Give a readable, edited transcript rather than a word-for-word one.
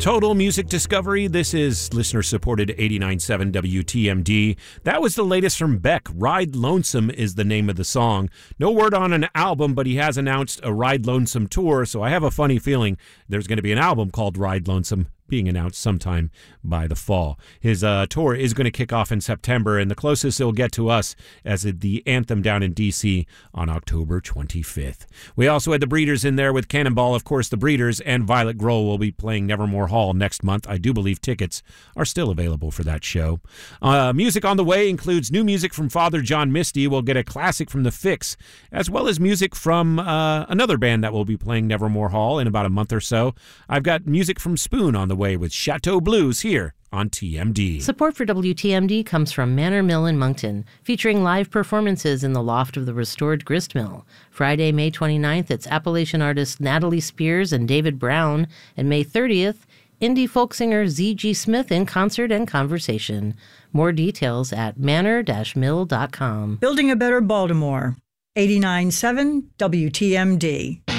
Total Music Discovery. This is listener-supported 89.7 WTMD. That was the latest from Beck. Ride Lonesome is the name of the song. No word on an album, but he has announced a Ride Lonesome tour, so I have a funny feeling there's going to be an album called Ride Lonesome being announced sometime by the fall. His tour is going to kick off in September, and the closest it'll get to us as the Anthem down in D.C. on October 25th. We also had the Breeders in there with Cannonball. Of course, the Breeders and Violet Grohl will be playing Nevermore Hall next month. I do believe tickets are still available for that show. Music on the way includes new music from Father John Misty. We'll get a classic from The Fix, as well as music from another band that will be playing Nevermore Hall in about a month or so. I've got music from Spoon on the way with Chateau Blues here on TMD. Support for WTMD comes from Manor Mill in Moncton, featuring live performances in the loft of the restored grist mill. Friday, May 29th, it's Appalachian artists Natalie Spears and David Brown, and May 30th, indie folk singer Z.G. Smith in concert and conversation. More details at manor-mill.com. Building a Better Baltimore, 89.7 WTMD.